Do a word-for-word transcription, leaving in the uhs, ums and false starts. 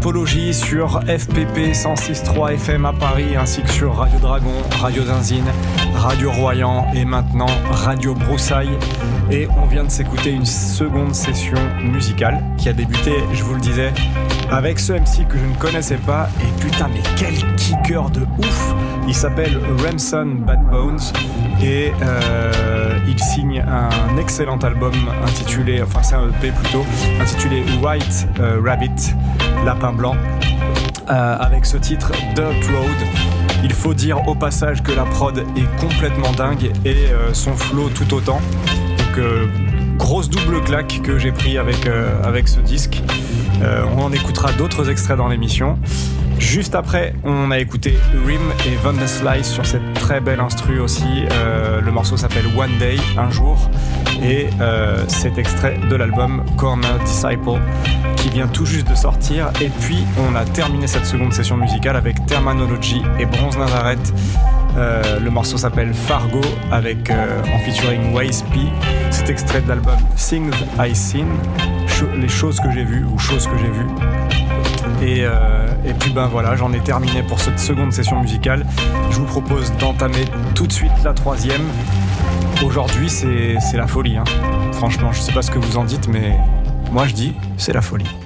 Apologie sur F P P cent six virgule trois F M à Paris, ainsi que sur Radio Dragon, Radio Zinzine, Radio Royan et maintenant Radio Broussailles. Et on vient de s'écouter une seconde session musicale qui a débuté, je vous le disais, avec ce M C que je ne connaissais pas. Et putain, mais quel kicker de ouf! Il s'appelle Remson Bad Bones et euh, il signe un excellent album intitulé, enfin c'est un E P plutôt, intitulé White euh, Rabbit, Lapin Blanc, euh, avec ce titre Dirt Road. Il faut dire au passage que la prod est complètement dingue et euh, son flow tout autant. Donc euh, grosse double claque que j'ai pris avec, euh, avec ce disque. Euh, on en écoutera d'autres extraits dans l'émission. Juste après, on a écouté Rim et Van der Slice sur cette très belle instru aussi. Euh, le morceau s'appelle One Day, un jour. Et euh, cet extrait de l'album Corner Disciple qui vient tout juste de sortir. Et puis, on a terminé cette seconde session musicale avec Terminology et Bronze Nazareth. Euh, le morceau s'appelle Fargo avec euh, en featuring Waze P. Cet extrait de l'album Things I Seen, cho- les choses que j'ai vues ou choses que j'ai vues. Et, euh, et puis ben voilà, j'en ai terminé pour cette seconde session musicale. Je vous propose d'entamer tout de suite la troisième. Aujourd'hui c'est, c'est la folie hein. Franchement, je sais pas ce que vous en dites, mais moi je dis c'est la folie.